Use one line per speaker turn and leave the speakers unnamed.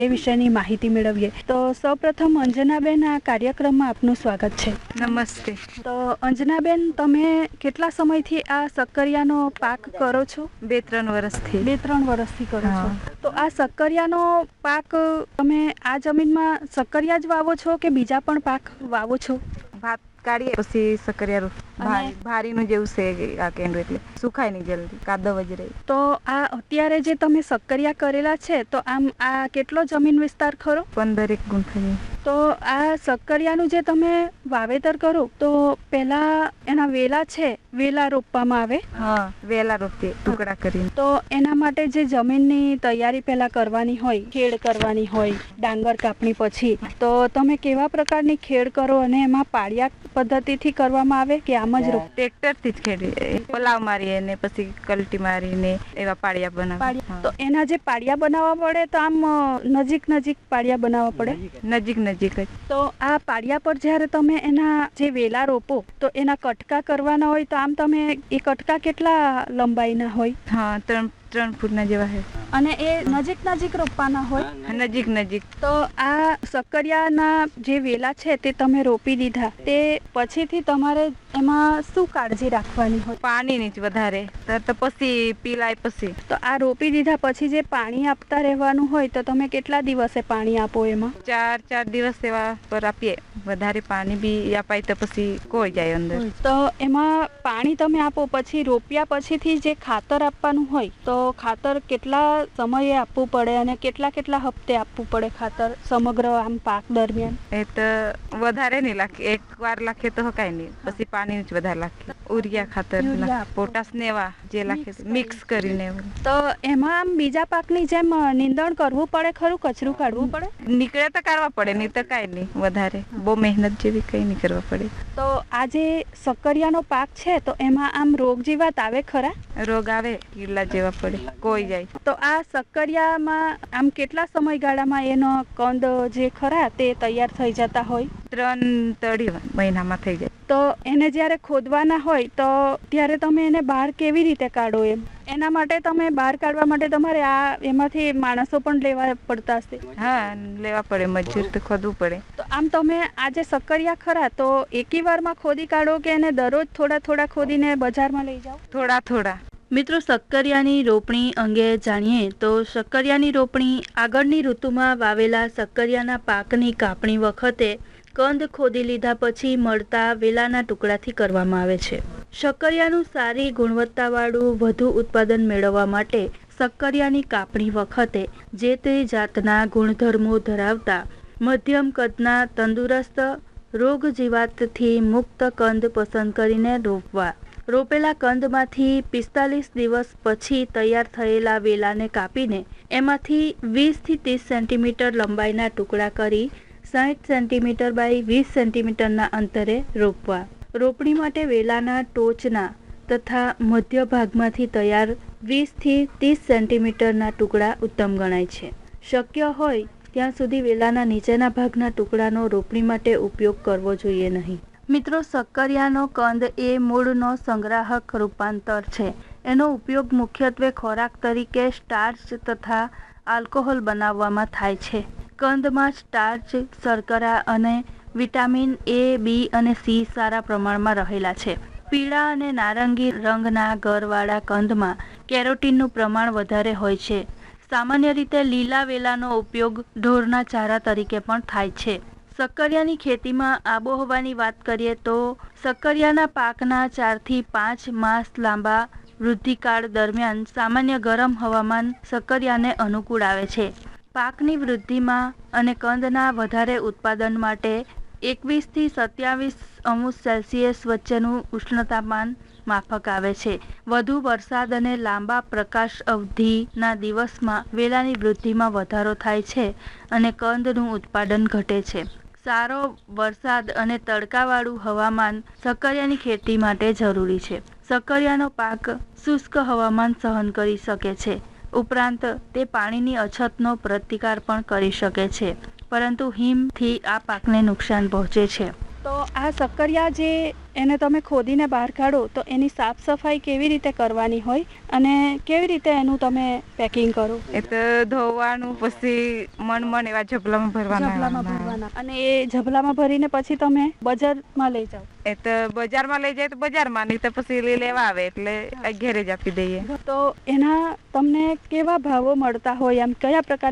એ વિષયની માહિતી મેળવીએ. તો સૌપ્રથમ અંજનાબેન, આ કાર્યક્રમમાં આપનું સ્વાગત છે.
નમસ્તે.
તો અંજનાબેન, તમે કેટલા સમયથી આ શક્કરિયાનો પાક કરો છો?
2-3 વર્ષથી.
2-3 વર્ષથી કરો છો. તો આ શક્કરિયાનો પાક તમે આ જમીનમાં શક્કરિયા જ વાવો છો કે બીજા પણ પાક વાવો છો?
ભાત કાઢીએ પછી શક્કરિયા ભારીનું જેવું છે આ કેંડું, એટલે સુખાય નહીં જલ્દી, કાદવ જ રહે.
તો આ અત્યારે જે તમે શક્કરિયા કરેલા છે, તો આમ આ કેટલો જમીન વિસ્તાર ખરો?
15 ગુંઠા.
તો આ શક્કરિયાનું જે તમે વાવેતર કરો તો પહેલા એના વેલા છે, વેલા રોપવામાં આવે.
હા, વેલા રોપીએ ટુકડા કરીને.
તો એના માટે જે જમીનની તૈયારી પહેલા કરવાની હોય, ખેડ કરવાની હોય, ડાંગર કાપણી પછી, તો તમે કેવા પ્રકારની ખેડ કરો અને એમાં પાળિયા પદ્ધતિથી કરવામાં આવે કે આમ જ
ટ્રેક્ટરથી જ ખેડીએ, પલાવ મારીએ ને પછી કલટી મારીને એવા પાળિયા બનાવીએ.
તો એના જે પાળિયા બનાવવા પડે તો આમ નજીક પાળિયા બનાવવા પડે?
નજીક જ.
તો આ પાળિયા પર જ્યારે તમે એના જે વેલા રોપો તો એના કટકા કરવાના હોય, તો આમ તમે એ કટકા કેટલા લંબાઈના હોય?
હા, 3 ફૂટના જેવા છે.
અને એ નજીક રોપવાના હોય?
નજીક.
તો આ શક્કરિયાના જે વેલા છે તે તમે રોપી દીધા, તે પછીથી તમારે એમાં શું કાળજી રાખવાની હોય?
પાણીની જ વધારે, તો પછી પીલાય પછી.
તો આ રોપી દીધા પછી જે પાણી આપતા રહેવાનું હોય, તો તમે કેટલા દિવસે પાણી આપો એમાં?
4 દિવસ એવા પર આપીએ. વધારે પાણી બી અપાય તો પછી કોઈ જાય અંદર.
તો એમાં પાણી તમે આપો, પછી રોપ્યા પછીથી જે ખાતર આપવાનું હોય, તો ખાતર કેટલા સમયે આપવું પડે અને કેટલા હપ્તે આપવું પડે ખાતર સમગ્ર આમ પાક દરમિયાન?
એ તો વધારે નહીં લાખીએ, એકવાર લાખીએ તો કાંઈ નહીં, પછી પાણી જ વધારે લાખીએ. ઉરિયા ખાતર, પોટાશ ને એવા જે લાખીએ મિક્સ કરીને.
તો એમાં આમ બીજા પાકની જેમ નીંદણ કરવું પડે ખરું? કચરું કાઢવું પડે?
નીકળે તો કાઢવા પડે, નહીં તો કાંઈ નહીં. વધારે બહુ મહેનત જેવી કંઈ નહીં કરવા પડે.
તો આ જે શક્કરિયાનો પાક છે, તો એમાં આમ રોગ જીવાત આવે ખરા?
રોગ આવે, કીડા જેવા પડે, કોઈ જાય.
તો આ શક્કરિયામાં આમ કેટલા સમયગાળામાં એનો કંદ જે ખરા તે તૈયાર થઈ જતા હોય?
3 મહિનામાં થઈ જાય.
તો એને જ્યારે ખોદવાના હોય તો ત્યારે તમે એને બહાર કેવી રીતે કાઢો? એના માટે તમે બહાર કાઢવા માટે તમારે એમાંથી માણસો પણ લેવા પડતા હશે?
હા, લેવા પડે, મજૂર તો ખોદવું પડે.
તો આમ તમે આ જે શક્કરિયા ખરા, તો એકી વારમાં ખોદી કાઢો કે એને દરરોજ થોડા ખોદીને બજારમાં લઈ જાઓ?
થોડા.
મિત્રો, શક્કરિયાની રોપણી અંગે જાણીએ તો શક્કરિયાની રોપણી આગળની ઋતુમાં વાવેલા શક્કરિયાના પાકની કાપણી વખતે કંદ ખોદી લીધા પછી મળતા વેલાના ટુકડાથી કરવામાં આવે છે. શક્કરિયાનું સારી ગુણવત્તાવાળું વધુ ઉત્પાદન મેળવવા માટે શક્કરિયાની કાપણી વખતે જે તે જાતના ગુણધર્મો ધરાવતા મધ્યમ કદના તંદુરસ્ત રોગ જીવાતથી મુક્ત કંદ પસંદ કરીને રોપવા. રોપેલા કંદમાંથી 45 દિવસ પછી તૈયાર થયેલા વેલાને કાપીને એમાંથી 20 થી 30 સેન્ટીમીટર લંબાઈના ટુકડા કરી 60 સેન્ટીમીટર બાય 20 સેન્ટીમીટરના અંતરે રોપવા. રોપણી માટે વેલાના ટોચના તથા મધ્ય ભાગમાંથી તૈયાર 20 થી 30 સેન્ટીમીટરના ટુકડા ઉત્તમ ગણાય છે. શક્ય હોય ત્યાં સુધી વેલાના નીચેના ભાગના ટુકડાનો રોપણી માટે ઉપયોગ કરવો જોઈએ નહીં. મિત્રો, શક્કરિયાનો કંદ એ મૂળનો સંગ્રાહક રૂપાંતર છે. એનો ઉપયોગ મુખ્યત્વે ખોરાક તરીકે સ્ટાર્ચ તથા આલ્કોહોલ બનાવવામાં થાય છે. કંદમાં સ્ટાર્ચ, શર્કરા અને વિટામિન A, B અને C સારા પ્રમાણમાં રહેલા છે. પીળા અને નારંગી રંગના ગરવાળા કંદમાં કેરોટીનનું પ્રમાણ વધારે હોય છે. સામાન્ય રીતે લીલા વેલાનો ઉપયોગ ઢોરના ચારા તરીકે પણ થાય છે. શક્કરિયાની ખેતીમાં આબોહવાની વાત કરીએ તો શક્કરિયાના પાકના 4 થી 5 માસ લાંબા વૃદ્ધિકાળ દરમિયાન સામાન્ય ગરમ હવામાન શક્કરિયાને અનુકૂળ આવે છે. પાકની વૃદ્ધિમાં અને કંદના વધારે ઉત્પાદન માટે 21 થી 27°C વચ્ચેનું ઉષ્ણતામાન માફક આવે છે. વધુ વરસાદ અને લાંબા પ્રકાશ અવધિના દિવસમાં વેલાની વૃદ્ધિમાં વધારો થાય છે અને કંદનું ઉત્પાદન ઘટે છે. સારો વરસાદ અને તડકાવાળું હવામાન શક્કરિયાની ખેતી માટે જરૂરી છે. શક્કરિયાનો પાક શુષ્ક હવામાન સહન કરી શકે છે. ઉપરાંત તે પાણીની અછતનો પ્રતિકાર પણ કરી શકે છે, પરંતુ હિમથી આ પાકને નુકસાન પહોંચે છે. તો આ શક્કરિયા જે એને તમે ખોદીને બહાર કાઢો તો એની સાફ સફાઈ કેવી રીતે કરવાની હોય અને કેવી રીતે એનું તમે પેકિંગ કરો?
એ તો ધોવાનું, પછી મણ એવા ઝબલામાં ભરવાના.
અને એ ઝબલામાં ભરીને પછી તમે બજારમાં લઈ જાઓ?
એ તો બજારમાં લઈ જાય તો બજારમાં, નહીં તો પછી લેવા આવે એટલે ઘેરે જ આપી દઈએ.
તો એના તમને કેવા ભાવો મળતા હોય, આમ કયા પ્રકાર